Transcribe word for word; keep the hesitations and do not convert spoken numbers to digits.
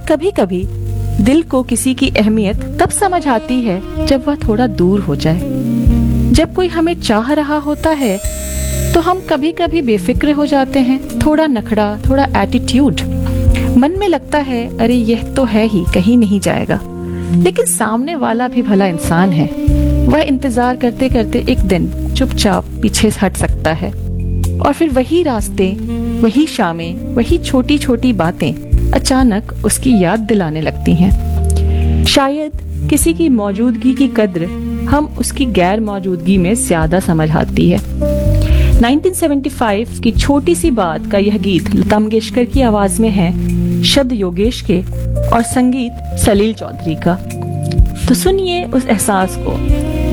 कभी कभी दिल को किसी की अहमियत तब समझ आती है जब वह थोड़ा दूर हो जाए। जब कोई हमें चाह रहा होता है तो हम कभी कभी बेफिक्र हो जाते हैं, थोड़ा नखड़ा, थोड़ा एटीट्यूड। मन में लगता है अरे यह तो है ही, कहीं नहीं जाएगा। लेकिन सामने वाला भी भला इंसान है, वह इंतजार करते करते एक दिन चुपचाप पीछे हट सकता है। और फिर वही रास्ते, वही शामें, वही छोटी छोटी बातें अचानक उसकी याद दिलाने लगती हैं। शायद किसी की मौजूदगी की कद्र हम उसकी गैर मौजूदगी में ज्यादा समझ आती है। उन्नीस सौ पचहत्तर की छोटी सी बात का यह गीत लता मंगेशकर की आवाज में है, शब्द योगेश के और संगीत सलील चौधरी का। तो सुनिए उस एहसास को